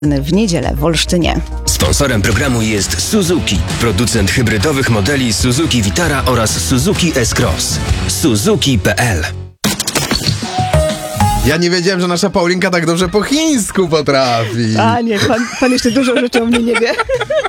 w niedzielę w Olsztynie. Sponsorem programu jest Suzuki, producent hybrydowych modeli Suzuki Vitara oraz Suzuki S-Cross. Suzuki.pl. Ja nie wiedziałem, że nasza Paulinka tak dobrze po chińsku potrafi. A nie, pan jeszcze dużo rzeczy o mnie nie wie.